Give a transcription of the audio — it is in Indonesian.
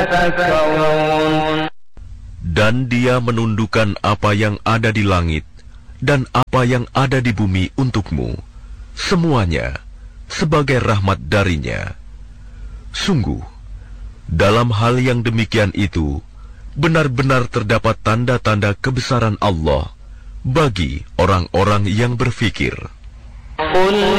يتفكرون. Dan Dia menundukkan apa yang ada di langit dan apa yang ada di bumi untukmu, semuanya sebagai rahmat darinya. Sungguh, dalam hal yang demikian itu, benar-benar terdapat tanda-tanda kebesaran Allah bagi orang-orang yang berfikir.